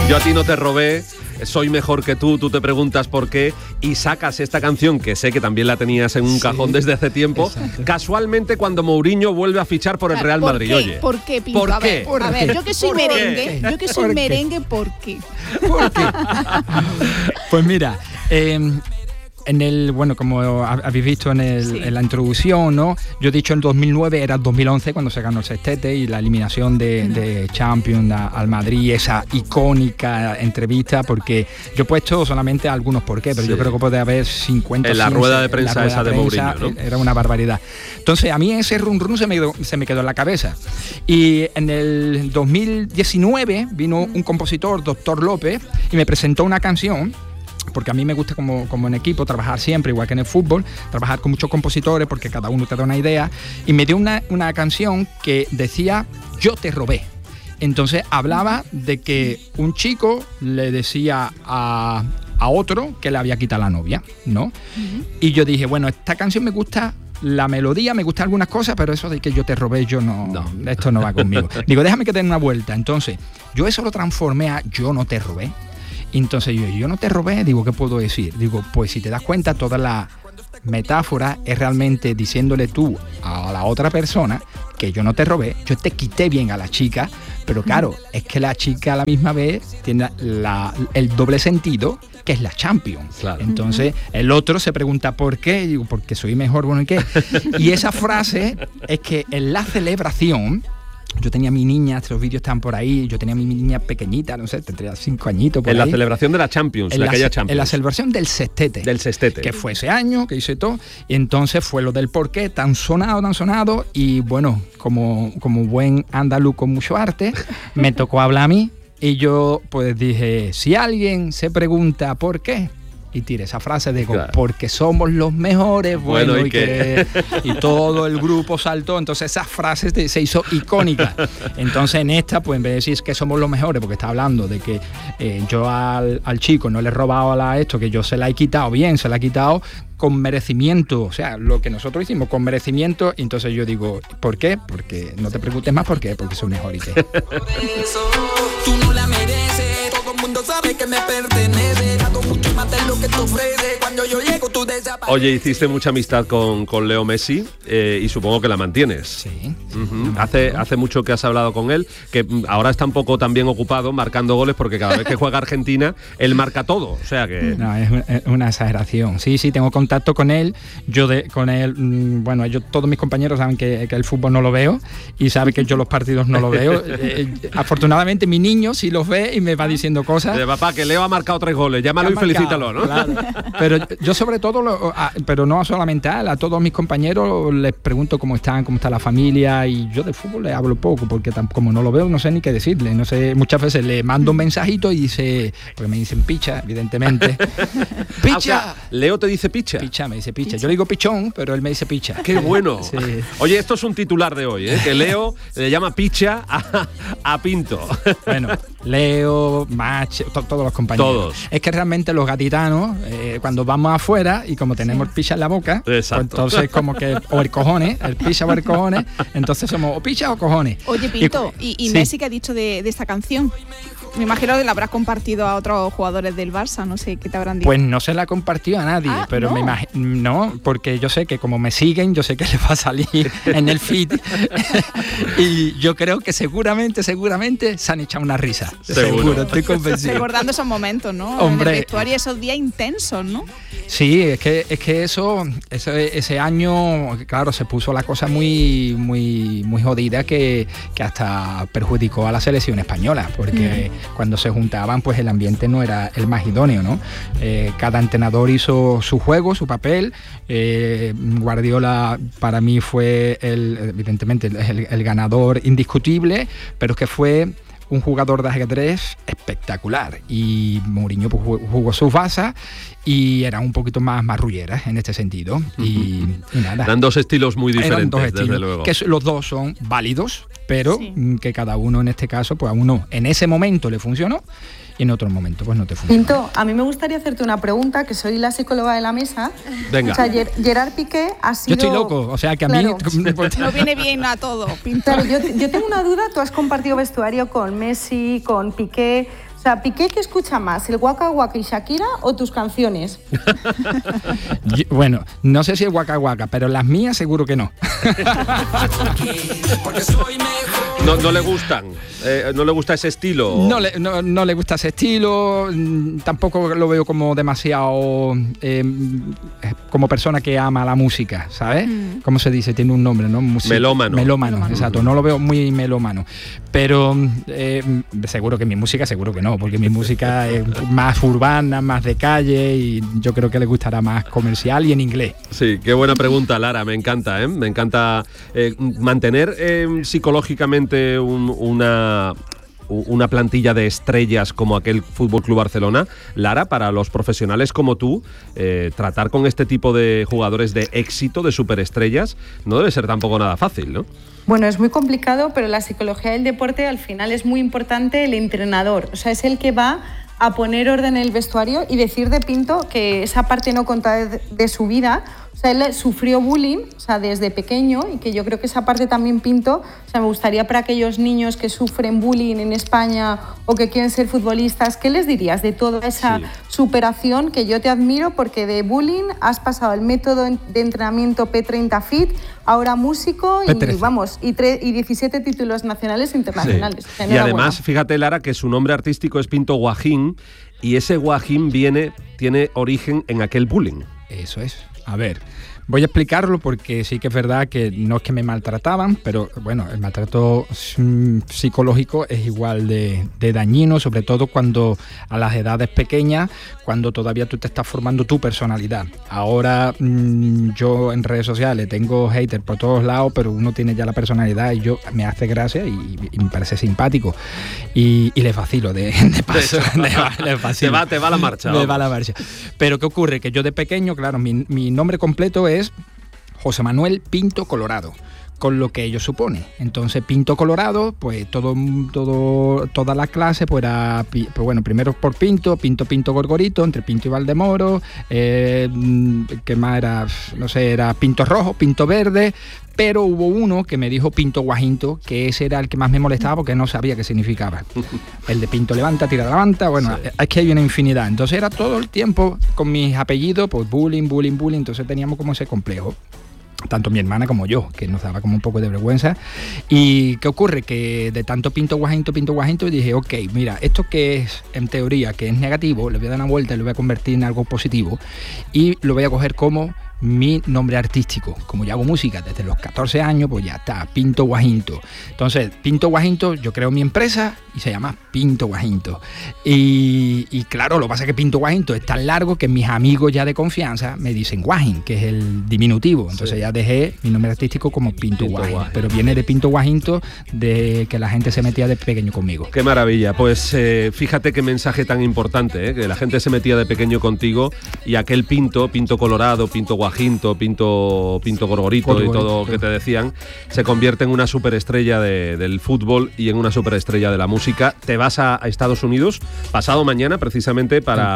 Yo a ti no te robé, soy mejor que tú te preguntas por qué, y sacas esta canción que sé que también la tenías en un cajón desde hace tiempo, exacto, casualmente cuando Mourinho vuelve a fichar por el Real Madrid. ¿Qué? Oye, ¿Por qué, Pinto? ¿Por qué? A ver, yo que soy merengue, ¿por qué? ¿Por qué? Pues mira, como habéis visto en la introducción, ¿no? Yo he dicho en 2009, era 2011 cuando se ganó el sextete y la eliminación de Champions al Madrid, esa icónica entrevista, porque yo he puesto solamente algunos por qué, pero yo creo que puede haber 50. En la rueda de prensa esa de Mourinho, ¿no? Era una barbaridad. Entonces a mí ese run se me quedó en la cabeza. Y en el 2019 vino un compositor, Doctor López, y me presentó una canción, porque a mí me gusta como en equipo trabajar siempre, igual que en el fútbol, trabajar con muchos compositores porque cada uno te da una idea, y me dio una canción que decía Yo te robé. Entonces hablaba de que un chico le decía a otro que le había quitado la novia, ¿no? Uh-huh. Y yo dije, bueno, esta canción me gusta, la melodía, me gustan algunas cosas, pero eso de que yo te robé, esto no va conmigo. Digo, déjame que te dé una vuelta. Entonces yo eso lo transformé a Yo no te robé. Entonces yo no te robé, digo, ¿qué puedo decir? Digo, pues si te das cuenta, toda la metáfora es realmente diciéndole tú a la otra persona que yo no te robé, yo te quité bien a la chica, pero claro, es que la chica a la misma vez tiene el doble sentido, que es la Champions. Claro. Entonces el otro se pregunta ¿por qué? Digo, porque soy mejor, bueno, ¿y qué? Y esa frase es que en la celebración, yo tenía a mi niña, los vídeos están por ahí, yo tenía a mi niña pequeñita, no sé, tendría 5 añitos por ahí. En la celebración de la Champions, de aquella Champions. En la celebración del sextete. Del sextete. Que fue ese año, que hice todo, y entonces fue lo del porqué, tan sonado, y bueno, como buen andaluz con mucho arte, me tocó hablar a mí, y yo pues dije, si alguien se pregunta por qué, y tiré esa frase, digo, claro, porque somos los mejores, bueno y todo el grupo saltó, entonces esa frase se hizo icónica. Entonces en esta, pues en vez de decir que somos los mejores, porque está hablando de que yo al chico no le he robado esto, que yo se la he quitado con merecimiento, o sea, lo que nosotros hicimos con merecimiento, y entonces yo digo, ¿por qué? Porque no te preguntes más por qué, porque soy mejor y qué. Tú no la mereces, todo el mundo sabe que me pertenece, dado mucho más de lo que tú ofreces, cuando yo llego tú desapareces. Oye, hiciste mucha amistad con Leo Messi, y supongo que la mantienes. Sí. Uh-huh. Hace mucho que has hablado con él, que ahora está un poco también ocupado marcando goles, porque cada vez que juega Argentina, él marca todo, o sea que... No, es una exageración. Sí, tengo contacto con él, con él, bueno, todos mis compañeros saben que el fútbol no lo veo, y saben que yo los partidos no lo veo. Afortunadamente mi niño sí los ve y me va diciendo cosas. Papá, que Leo ha marcado 3 goles, llámalo y felicítalo, ¿no? Claro. Pero yo sobre todo, pero no solamente a todos mis compañeros les pregunto cómo está la familia, y yo de fútbol le hablo poco, porque como no lo veo, no sé ni qué decirle, no sé, muchas veces le mando un mensajito y dice, porque me dicen picha, evidentemente. ¡Picha! O sea, Leo te dice picha. Picha, me dice picha. Yo le digo pichón, pero él me dice picha. ¡Qué bueno! Sí. Oye, esto es un titular de hoy, que Leo le llama picha a Pinto. Bueno, Leo, Mach, todos los compañeros. Todos. Es que realmente los gaditanos, cuando vamos afuera y como tenemos picha en la boca, pues entonces como que, o el cojones, el picha o el cojones, entonces somos o picha o cojones. Oye, Pinto, ¿y Messi qué ha dicho de esta canción? Me imagino que la habrás compartido a otros jugadores del Barça, no sé qué te habrán dicho. Pues no se la compartido a nadie, pero no. me imagino, no, porque yo sé que como me siguen, yo sé que les va a salir en el feed y yo creo que seguramente se han echado una risa. Seguro, estoy convencido. Recordando esos momentos, ¿no? Hombre, en el vestuario, esos días intensos, ¿no? Sí, es que ese año, claro, se puso la cosa muy, muy, muy jodida, que hasta perjudicó a la selección española, porque cuando se juntaban, pues el ambiente no era el más idóneo, ¿no? Cada entrenador hizo su juego, su papel. Guardiola para mí fue evidentemente el ganador indiscutible, pero es que fue un jugador de ajedrez espectacular, y Mourinho pues, jugó sus bazas y eran un poquito más marrulleras en este sentido, y nada. Eran dos estilos muy diferentes, desde luego. Que los dos son válidos, pero que cada uno en este caso, pues a uno en ese momento le funcionó y en otro momento pues no te funciona. Pinto, a mí me gustaría hacerte una pregunta, que soy la psicóloga de la mesa. Venga. O sea, Gerard Piqué ha sido... Yo estoy loco, o sea que a claro. mí... No viene bien a todo, Pinto. Claro, yo tengo una duda, tú has compartido vestuario con Messi, con Piqué, o O sea, Piqué, ¿qué escucha más? ¿El Waka Waka y Shakira o tus canciones? Bueno, no sé si el Waka Waka, pero las mías seguro que no. No le gustan, no le gusta ese estilo. No le gusta ese estilo, tampoco lo veo como demasiado como persona que ama la música, ¿sabes? ¿Cómo se dice? Tiene un nombre, ¿no? Melómano, exacto. No lo veo muy melómano, pero seguro que mi música, seguro que no, porque mi música es más urbana, más de calle, y yo creo que le gustará más comercial y en inglés. Sí, qué buena pregunta, Lara, me encanta, ¿eh? Me encanta mantener psicológicamente una plantilla de estrellas como aquel Fútbol Club Barcelona. Lara, para los profesionales como tú, tratar con este tipo de jugadores de éxito, de superestrellas, no debe ser tampoco nada fácil, ¿no? Bueno, es muy complicado, pero la psicología del deporte al final es muy importante el entrenador. O sea, es el que va a poner orden en el vestuario y decir de Pinto que esa parte no contada de su vida. O sea, él sufrió bullying, o sea, desde pequeño, y que yo creo que esa parte también Pinto, o sea, me gustaría para aquellos niños que sufren bullying en España o que quieren ser futbolistas, ¿qué les dirías de toda esa superación? Que yo te admiro porque de bullying has pasado al método de entrenamiento P30 Fit, ahora músico y vamos, y 17 títulos nacionales e internacionales. Sí. Y además, fíjate, Lara, que su nombre artístico es Pinto Guajín, y ese Guajín tiene origen en aquel bullying. Eso es. A ver, voy a explicarlo porque sí que es verdad que no es que me maltrataban, pero bueno, el maltrato psicológico es igual de dañino, sobre todo cuando a las edades pequeñas, cuando todavía tú te estás formando tu personalidad. Ahora yo en redes sociales tengo haters por todos lados, pero uno tiene ya la personalidad y yo me hace gracia y me parece simpático y les vacilo de paso. Les vacilo. Te va la marcha. Me va la marcha. Pero ¿qué ocurre? Que yo de pequeño, claro, mi nombre completo es José Manuel Pinto Colorado, con lo que ello supone. Entonces, Pinto Colorado, pues toda la clase, pues era, pues bueno, primero por Pinto Gorgorito, entre Pinto y Valdemoro, que más era, no sé, era Pinto Rojo, Pinto Verde, pero hubo uno que me dijo Pinto Guajinto, que ese era el que más me molestaba porque no sabía qué significaba. El de Pinto levanta, tira levanta, bueno, sí. Es que hay una infinidad. Entonces era todo el tiempo con mis apellidos, pues bullying, entonces teníamos como ese complejo. Tanto mi hermana como yo, que nos daba como un poco de vergüenza. ¿Y qué ocurre? Que de tanto Pinto Guajinto, dije, ok, mira, esto que es, en teoría, que es negativo, le voy a dar una vuelta y lo voy a convertir en algo positivo y lo voy a coger como mi nombre artístico. Como yo hago música desde los 14 años, pues ya está, Pinto Guajinto. Entonces, Pinto Guajinto, yo creo mi empresa y se llama Pinto Guajinto. Y claro, lo que pasa es que Pinto Guajinto es tan largo que mis amigos ya de confianza me dicen Guajín, que es el diminutivo. Entonces ya dejé mi nombre artístico como Pinto Guajín. Pero viene de Pinto Guajinto, de que la gente se metía de pequeño conmigo. Qué maravilla. Pues fíjate qué mensaje tan importante, que la gente se metía de pequeño contigo y aquel Pinto Colorado, Pinto Guajinto, Pinto Gorgorito y todo que te decían, se convierte en una superestrella del fútbol y en una superestrella de la música. Te vas a Estados Unidos pasado mañana precisamente para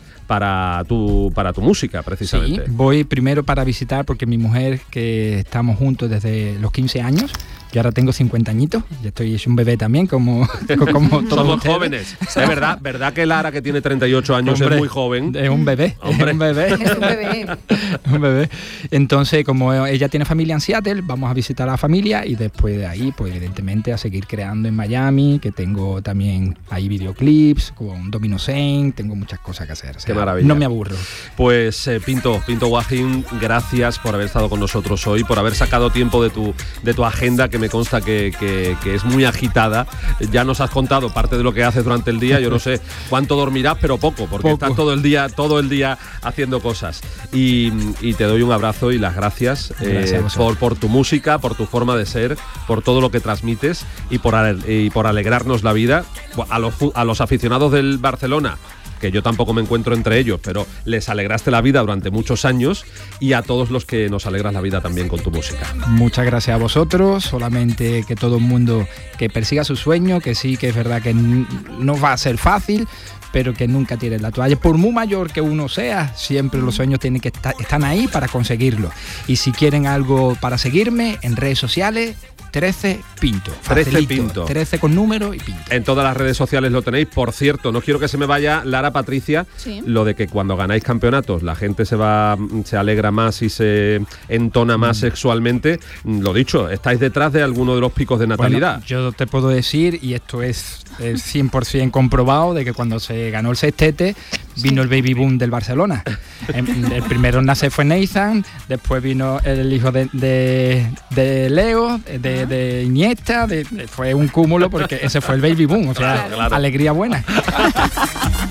tu música, precisamente. Sí, voy primero para visitar, porque mi mujer, que estamos juntos desde los 15 años, y ahora tengo 50 añitos, ya estoy un bebé también, como todos somos ustedes. Jóvenes. Es verdad que Lara, que tiene 38 años, hombre, es muy joven. Es un bebé. Hombre. Es un bebé. Es un bebé. Un bebé. Entonces, como ella tiene familia en Seattle, vamos a visitar a la familia y después de ahí, pues evidentemente a seguir creando en Miami, que tengo también ahí videoclips con Domino Saint, tengo muchas cosas que hacer. O sea, qué maravilla. No me aburro. Pues Pinto Guajín, gracias por haber estado con nosotros hoy, por haber sacado tiempo de tu agenda, que me consta que es muy agitada. Ya nos has contado parte de lo que haces durante el día. Yo no sé cuánto dormirás, pero poco, porque estás todo el día haciendo cosas. Y te doy un abrazo y las gracias por tu música, por tu forma de ser, por todo lo que transmites y por alegrarnos la vida a los aficionados del Barcelona, que yo tampoco me encuentro entre ellos, pero les alegraste la vida durante muchos años, y a todos los que nos alegras la vida también con tu música. Muchas gracias a vosotros, solamente que todo el mundo que persiga su sueño, que sí que es verdad que no va a ser fácil, pero que nunca tires la toalla. Por muy mayor que uno sea, siempre los sueños tienen que están ahí para conseguirlo. Y si quieren algo para seguirme en redes sociales, 13 Pinto. 13 Facilito. Pinto. 13 con número y Pinto. En todas las redes sociales lo tenéis. Por cierto, no quiero que se me vaya, Lara, Patricia, Sí. lo de que cuando ganáis campeonatos la gente se alegra más y se entona más sexualmente. Lo dicho, estáis detrás de alguno de los picos de natalidad. Bueno, yo te puedo decir, y esto es 100% comprobado, de que cuando se ganó el sextete vino el baby boom del Barcelona. El primero en nacer fue Nathan, después vino el hijo de Leo, de Iniesta, fue un cúmulo porque ese fue el baby boom, o sea, Claro. alegría buena.